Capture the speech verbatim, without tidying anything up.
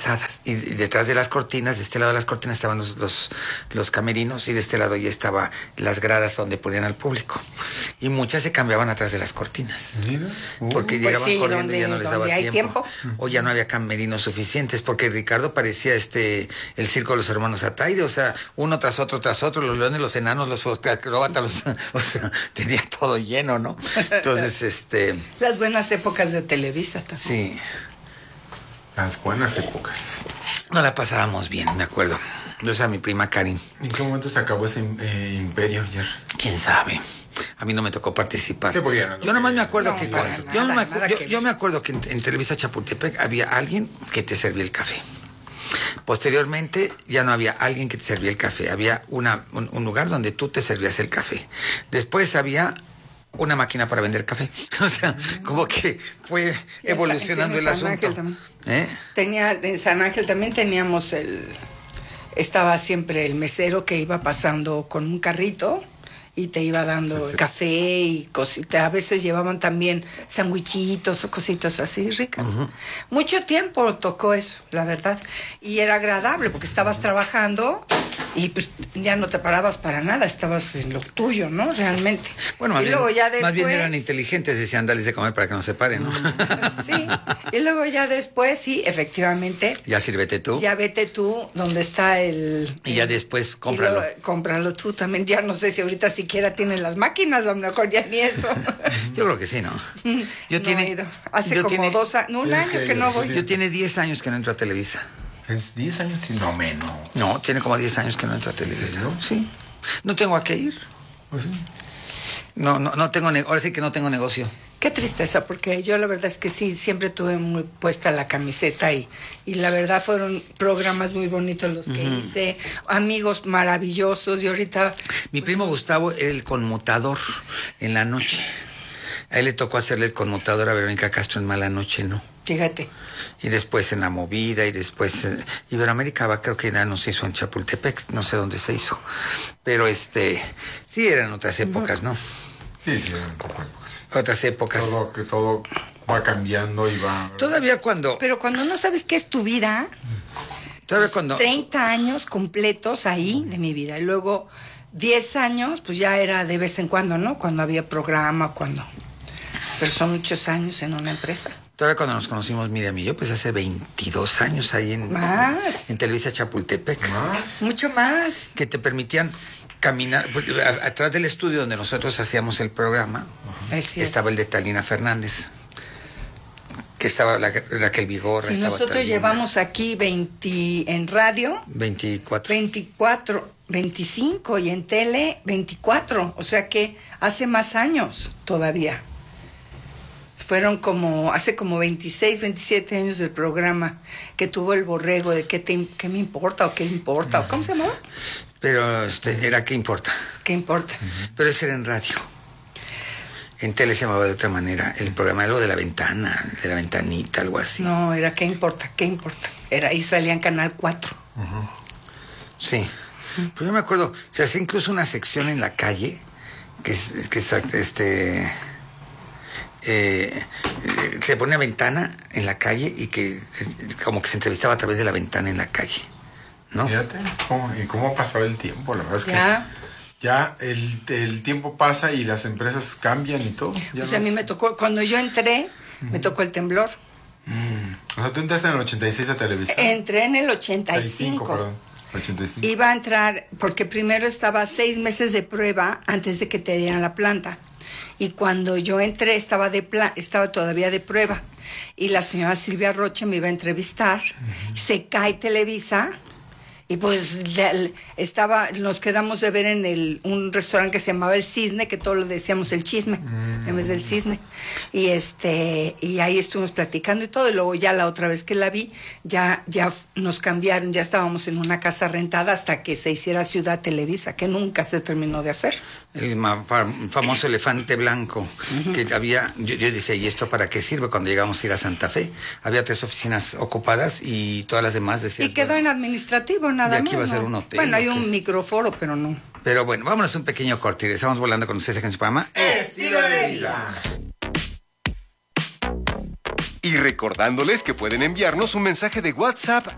avanzadas. Y, y detrás de las cortinas, de este lado de las cortinas estaban los, los, los camerinos y de este lado ya estaban las gradas donde ponían al público. Y muchas se cambiaban atrás de las cortinas. Mira. Uh, porque pues llegaban sí, corriendo donde, y ya no les daba hay tiempo. tiempo. O ya no había camerinos suficientes, porque Ricardo parecía este el circo de los hermanos Ataide, o sea, uno tras otro, tras otro, los leones, los enanos, los acróbatas, los, o sea, tenía todo lleno, ¿no? Entonces, este... Las buenas épocas de Televisa también. Sí. Las buenas épocas. No la pasábamos bien, me acuerdo. Yo, o sea, mi prima Karin. ¿En qué momento se acabó ese eh, imperio ayer? ¿Quién sabe? A mí no me tocó participar. ¿Qué podían, no? Yo nomás me acuerdo No, que... para con- nada, yo, no me, acu- nada yo, que yo ver. me acuerdo que en, en Televisa Chapultepec había alguien que te servía el café. Posteriormente ya no había alguien que te servía el café. Había una, un, un lugar donde tú te servías el café. Después había una máquina para vender café. O sea, como que fue Y evolucionando en el San Ángel asunto. también. ¿Eh? Tenía, en San Ángel también teníamos el... Estaba siempre el mesero que iba pasando con un carrito y te iba dando café y cositas. A veces llevaban también sandwichitos o cositas así ricas. Uh-huh. Mucho tiempo tocó eso, la verdad. Y era agradable porque estabas trabajando y pues, ya no te parabas para nada, estabas en lo tuyo, ¿no? Realmente. Bueno, más, y bien, luego ya después, más bien eran inteligentes, decían, dales de comer para que no se paren, ¿no? Sí, y luego ya después, sí, efectivamente. Ya sírvete tú. Ya vete tú donde está el... Y ya después cómpralo. Lo, cómpralo tú también. Ya no sé si ahorita siquiera tienen las máquinas, a lo mejor ya ni eso. Yo creo que sí, ¿no? no Yo tiene, he ido. Hace yo como tiene, dos años, un año que, que no voy. Yo tiene diez años que no entro a Televisa. ¿Es diez años? Sí, no menos. No, tiene como diez años que no entro a Televisa. ¿No? Sí. No tengo a qué ir. Pues sí. No, no, no tengo, ahora sí que no tengo negocio. Qué tristeza, porque yo la verdad es que sí, siempre tuve muy puesta la camiseta y, y la verdad fueron programas muy bonitos los que uh-huh. hice, amigos maravillosos y ahorita... Mi primo Gustavo era el conmutador en la noche. A él le tocó hacerle el conmutador a Verónica Castro en Mala Noche, ¿no? Fíjate. Y después en La Movida y después... Eh, Iberoamérica va, creo que ya no se hizo en Chapultepec, no sé dónde se hizo. Pero este, sí eran otras épocas, uh-huh. ¿no? Sí, sí, eran otras épocas. Otras épocas. Todo, que todo va cambiando y va... Todavía cuando... Pero cuando no sabes qué es tu vida... Todavía cuando... treinta años completos ahí de mi vida. Y luego diez años, pues ya era de vez en cuando, ¿no? Cuando había programa, cuando... Pero son muchos años en una empresa. Todavía cuando nos conocimos Miriam y yo, pues hace veintidós años ahí en... Más. En Televisa Chapultepec. Más. Mucho más. Que te permitían caminar... Pues, a, atrás del estudio donde nosotros hacíamos el programa, uh-huh. estaba el de Talina Fernández. Que estaba la, Raquel Vigorra. Si estaba nosotros Talina. Llevamos aquí veinte en radio... veinticuatro. veinticuatro, veinticinco y en tele veinticuatro. O sea que hace más años todavía. Fueron como, hace como veintiséis, veintisiete años del programa que tuvo el borrego de qué, te, qué me importa o qué importa. Uh-huh. ¿Cómo se llamaba? Pero este, era qué importa. ¿Qué importa? Uh-huh. Pero ese era en radio. En tele se llamaba de otra manera. El programa algo de la ventana, de la ventanita, algo así. No, era qué importa, qué importa. Era ahí salía en Canal cuatro. Uh-huh. Sí. Uh-huh. Pero yo me acuerdo, se hacía incluso una sección en la calle, que es, que es este... Eh, eh, se ponía ventana en la calle y que eh, como que se entrevistaba a través de la ventana en la calle, ¿no? Fíjate, ¿cómo, y cómo ha pasado el tiempo, la verdad es ya. que ya el, el tiempo pasa y las empresas cambian y todo. Ya pues no a mí es... me tocó, cuando yo entré, uh-huh. me tocó el temblor. Mm. O sea, tú entraste en el ochenta y seis a Televisa. Entré en el ochenta y cinco. Perdón. ochenta y cinco. Iba a entrar, porque primero estaba seis meses de prueba antes de que te dieran la planta. Y cuando yo entré estaba de pla- estaba todavía de prueba. Y la señora Silvia Roche me iba a entrevistar. Uh-huh. Se cae Televisa. Y pues de, estaba, nos quedamos de ver en el, un restaurante que se llamaba El Cisne, que todos le decíamos El Chisme, mm. en vez del Cisne. Y este, y ahí estuvimos platicando y todo, y luego ya la otra vez que la vi, ya, ya nos cambiaron, ya estábamos en una casa rentada hasta que se hiciera Ciudad Televisa, que nunca se terminó de hacer. El famoso elefante blanco, uh-huh. que había, yo, yo decía, ¿y esto para qué sirve? Cuando llegamos a ir a Santa Fe, había tres oficinas ocupadas y todas las demás decían... Y quedó bueno, en administrativo, nada y aquí más. va a ser ¿no? un hotel. Bueno, hay okay. un microforo, pero no. Pero bueno, vámonos a un pequeño corte y estamos volando con ustedes aquí en su programa Estilo de Vida. Y recordándoles que pueden enviarnos un mensaje de WhatsApp